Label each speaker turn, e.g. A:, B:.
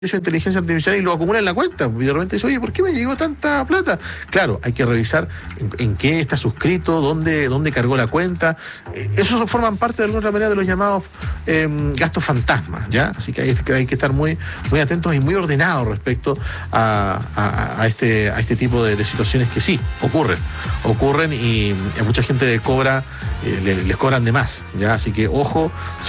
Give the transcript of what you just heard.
A: de inteligencia artificial y lo acumula en la cuenta. Y de repente dice, oye, ¿por qué me llegó tanta plata? Claro, hay que revisar en qué está suscrito, dónde cargó la cuenta. Esos forman parte de alguna manera de los llamados gastos fantasmas, ¿ya? Así que hay que estar muy, muy atentos y muy ordenados respecto a este tipo de situaciones que sí, ocurren y a mucha gente cobra, les cobran de más, ¿ya? Así que ojo, si